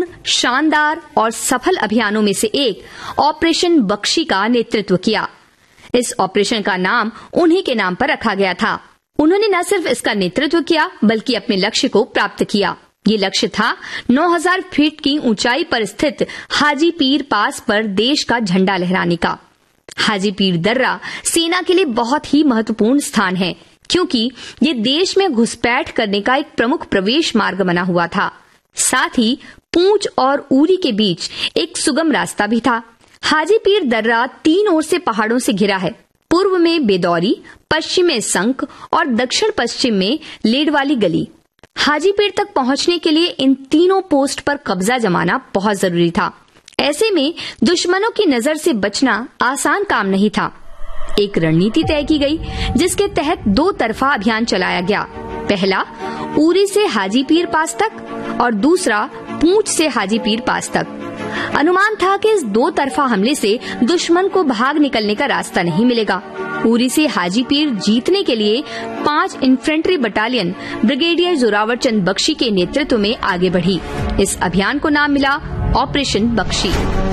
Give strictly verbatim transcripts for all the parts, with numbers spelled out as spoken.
महत्वपूर्ण, शानदार और सफल अभियानों में से एक ऑपरेशन बख्शी का नेतृत्व किया। इस ऑपरेशन का नाम उन्हीं के नाम पर रखा गया था। उन्होंने न सिर्फ इसका नेतृत्व किया बल्कि अपने लक्ष्य को प्राप्त किया। ये लक्ष्य था नौ हज़ार फीट की ऊंचाई पर स्थित हाजी पीर पास पर देश का झंडा लहराने का। हाजी पीर दर्रा सेना के लिए बहुत ही महत्वपूर्ण स्थान है, क्योंकि ये देश में घुसपैठ करने का एक प्रमुख प्रवेश मार्ग बना हुआ था। साथ ही पूंछ और उरी के बीच एक सुगम रास्ता भी था। हाजी पीर दर्रा तीन ओर से पहाड़ों से घिरा है। पूर्व में बेदौरी, पश्चिम में संक और दक्षिण पश्चिम में लेडवाली गली। हाजीपीर तक पहुंचने के लिए इन तीनों पोस्ट पर कब्जा जमाना बहुत जरूरी था। ऐसे में दुश्मनों की नजर से बचना आसान काम नहीं था। एक रणनीति तय की गई, जिसके तहत दो तरफा अभियान चलाया गया। पहला उरी से हाजीपीर पास तक और दूसरा पूंछ से हाजीपीर पास तक। अनुमान था कि इस दो तरफा हमले से दुश्मन को भाग निकलने का रास्ता नहीं मिलेगा। उरी से हाजीपीर जीतने के लिए पांच इन्फेंट्री बटालियन ब्रिगेडियर जोरावर चंद बख्शी के नेतृत्व में आगे बढ़ी। इस अभियान को नाम मिला ऑपरेशन बख्शी।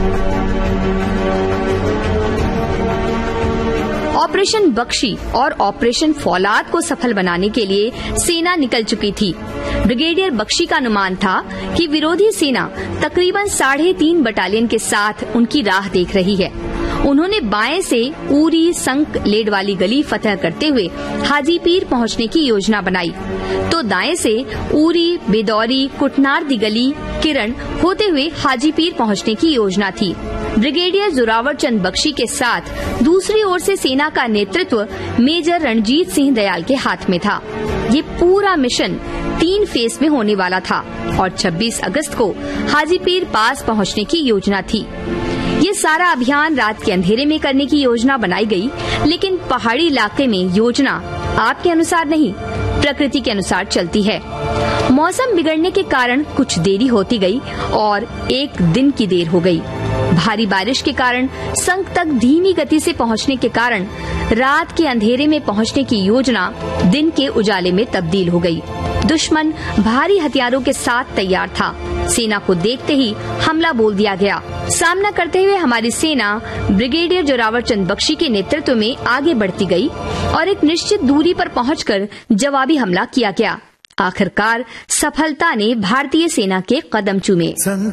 ऑपरेशन बख्शी और ऑपरेशन फौलाद को सफल बनाने के लिए सेना निकल चुकी थी। ब्रिगेडियर बख्शी का अनुमान था कि विरोधी सेना तकरीबन साढ़े तीन बटालियन के साथ उनकी राह देख रही है। उन्होंने बाएं से उरी, संक, लेडवाली गली फतह करते हुए हाजीपीर पहुंचने की योजना बनाई, तो दाएं से उरी, बेदौरी, कुटनार दी गली, किरण होते हुए हाजीपीर पहुंचने की योजना थी। ब्रिगेडियर जोरावर चंद बख्शी के साथ दूसरी ओर से सेना का नेतृत्व मेजर रणजीत सिंह दयाल के हाथ में था। ये पूरा मिशन तीन फेज में होने वाला था और छब्बीस अगस्त को हाजीपीर पास पहुंचने की योजना थी। ये सारा अभियान रात के अंधेरे में करने की योजना बनाई गई, लेकिन पहाड़ी इलाके में योजना आपके अनुसार नहीं, प्रकृति के अनुसार चलती है। मौसम बिगड़ने के कारण कुछ देरी होती गई और एक दिन की देर हो गई। भारी बारिश के कारण संक तक धीमी गति से पहुंचने के कारण रात के अंधेरे में पहुंचने की योजना दिन के उजाले में तब्दील हो गई। दुश्मन भारी हथियारों के साथ तैयार था। सेना को देखते ही हमला बोल दिया गया। सामना करते हुए हमारी सेना ब्रिगेडियर जोरावर चंद बख्शी के नेतृत्व में आगे बढ़ती गई और एक निश्चित दूरी पर पहुंचकर जवाबी हमला किया गया। आखिरकार सफलता ने भारतीय सेना के कदम चूमे।